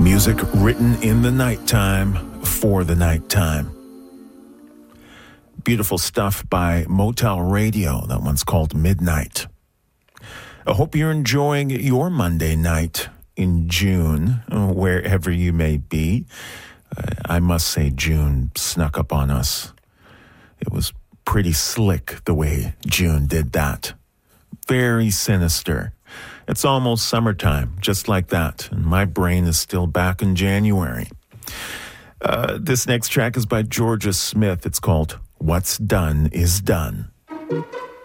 Music written in the nighttime for the nighttime. Beautiful stuff by Motel Radio. That one's called Midnight. I hope you're enjoying your Monday night in June, wherever you may be. I must say June snuck up on us. It was pretty slick the way June did that. Very sinister. It's almost summertime, just like that, and my brain is still back in January. This next track is by Georgia Smith. It's called What's Done Is Done.